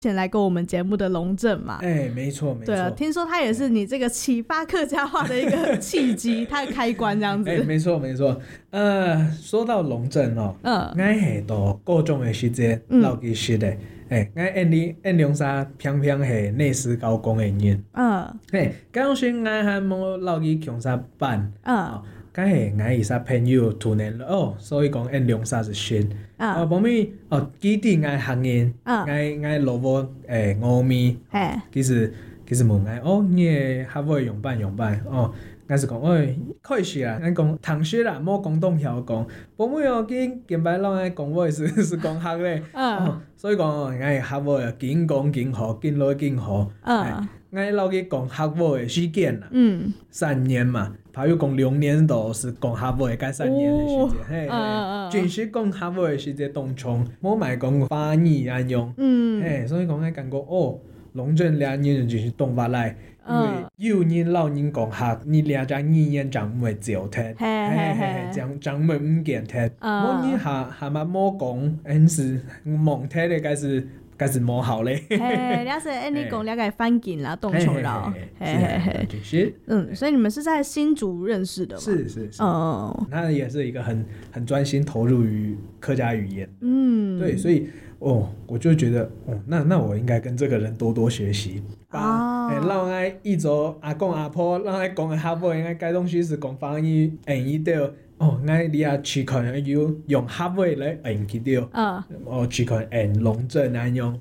前来过我们节目的龙正嘛。 没错没错。 对啊，听说他也是你这个启发客家话的一个契机，他的开关这样子。 没错没错。说到龙正我是到高中的时间老去识的。我印象上偏偏是内斯高工的人。刚时我和我老去强沙班。我是伊朋友突然所以讲印象上是新。后面基地我行业我老婆5米。其实问我你的学位用办我是讲可惜啦，我讲同学啦，莫广东话讲，后面近排拢讲我是讲学咧。所以讲我的学位紧讲紧学，紧来紧学。我老去讲学位的时间啦，3年嘛，朋友讲2年都是讲学位跟3年的时间。全是讲学位的时间当中，莫买讲翻译安样。所以讲我感觉龙正2年就是动发来。因为有人老人讲学，你2只语言讲唔会照听，讲唔会唔见听。莫你下嘛莫讲，是蒙听的，该是莫好嘞。 了解，你讲了解翻紧啦，动手了。 是。 所以你们是在新竹认识的吗？ 是。他也是一个很专心投入于客家语言。对，所以我就觉得那我应该跟这个人多多学习。让我一周阿公阿婆让我讲的学位，应该该东西是讲翻译用到。我你也去看用学位来用去到。去看龙正安用。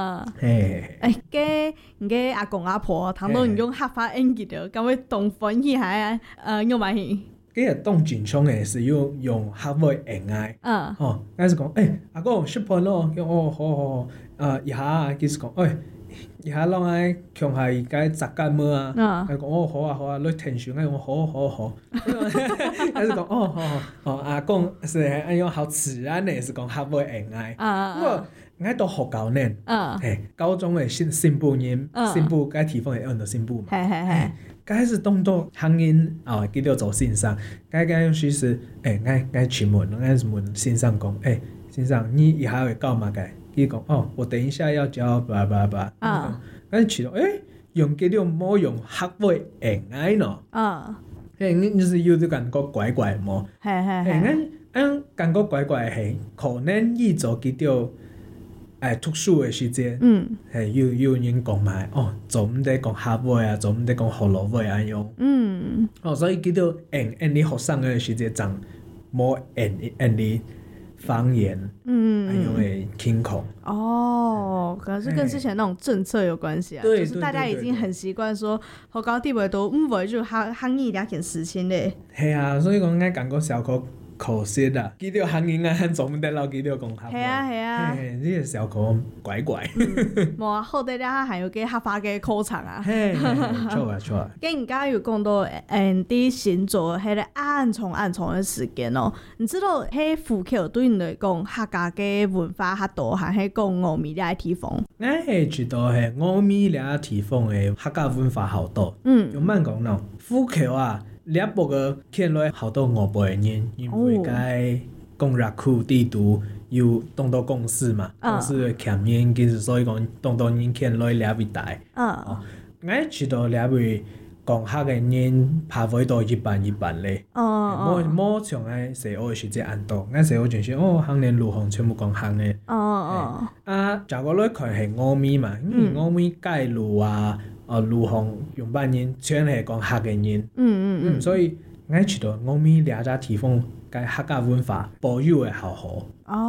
你阿公阿婆他们用学法用去到，敢会懂翻译还用嘛去？ 佢係當正常嘅是用學位用嘅。我是講阿公識判咯，好。一下佢是講一下讓我強下而家習慣麼啊？佢講好啊，你聽上我好。佢是講阿公是用好自然嘅，是講學位用嘅。不過我到學校呢，高中嘅進步人，進步該地方係按到進步嘛。該是當到行業佢都做線上，該有時是我去問線上講線上你以後會教嘛嘅？佢講我等一下要教吧。我去到用佢都冇用學位用嘅喏。你是有啲感覺怪怪麼？我感覺怪怪係可能依做佢都讀書嘅時間，有人講埋做唔得講學位啊，做唔得講學路位啊樣。所以佢都你學生嘅時間仲冇你方言，因為輕空。 可能是跟之前那種政策有關係啊。就是大家已經很習慣說學校地位都唔會就行業兩件事情咧。係啊，所以講我感覺小可惜啦，佢條行業啊做唔得了，佢條講學。係啊， 呢個小可怪怪。 冇啊，後底咧還有個合法嘅考場啊。 錯啊。 跟人家有講到啲新做係咧暗藏嘅時間哦。你知道喺福橋對你嚟講客家嘅文化較多，還係講峨眉呢個地方？ 我係知道係峨眉呢個地方嘅客家文化好多。用慢講咯，福橋啊。兩部個見來好多外國人，因為該公熱區地圖有當到公司嘛，公司嘅前面其實所以講當到人見來兩位大。我知道兩位講客嘅人拍會到一半咧。冇像喺社會時節按到，喺社會就是行連路行全部講行嘅。就個來看係峨眉嘛，峨眉街路啊。路行用班人全係講客嘅人。所以我知道峨眉兩個地方嘅客家文化保佑會好好。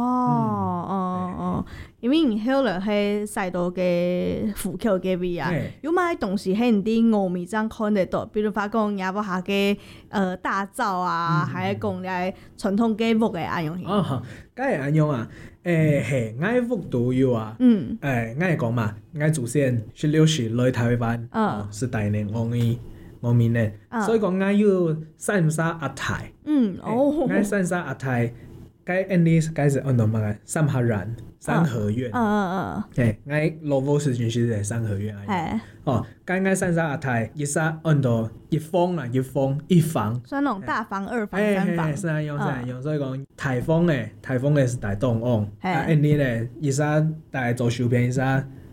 因為你後來喺賽道嘅福橋嗰邊啊，有乜東西喺你啲峨眉這樣看得到？比如話講也冇下嘅大灶啊，還係講嚟傳統嘅屋嘅安樣。 梗係安樣啊！係我屋都有啊。我係講嘛，我祖先16歲來台灣，是大年峨眉呢，所以講我有33阿太。我33阿太。該是按到乜嘅三合院，三合院。我老婆是就是在三合院啊。該33阿太，一三按到一房，所以那種大房、二房、三房。是咁樣，所以講台風嘅是大東岸，呢一三大做小片，一三